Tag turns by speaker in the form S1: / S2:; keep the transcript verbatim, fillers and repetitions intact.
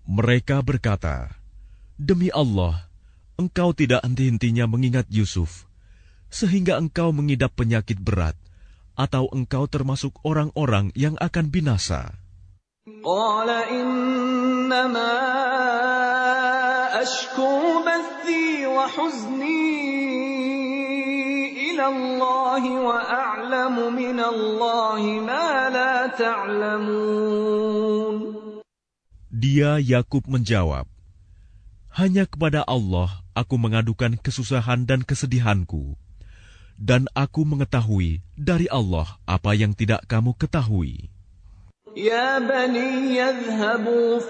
S1: Mereka berkata, "Demi Allah, engkau tidak henti-hentinya mengingat Yusuf, sehingga engkau mengidap penyakit berat, atau engkau termasuk orang-orang yang akan binasa."
S2: Qala innama ashku bathi wa huzni ila Allah wa a'lamu min Allah ma la ta'lamun.
S1: Dia Yakub menjawab, "Hanya kepada Allah aku mengadukan kesusahan dan kesedihanku, dan aku mengetahui dari Allah apa yang tidak kamu ketahui."
S2: Ya bani yadhhabu